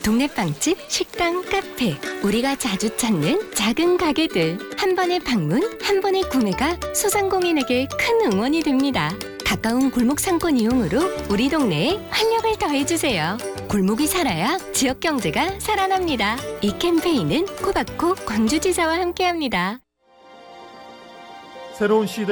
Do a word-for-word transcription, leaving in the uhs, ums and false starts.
동네 빵집, 식당, 카페, 우리가 자주 찾는 작은 가게들. 한 번의 방문, 한 번의 구매가 소상공인에게 큰 응원이 됩니다. 가까운 골목 상권 이용으로 우리 동네에 활력을 더해주세요. 골목이 살아야 지역 경제가 살아납니다. 이 캠페인은 코바코 광주지사와 함께합니다. 새로운 시대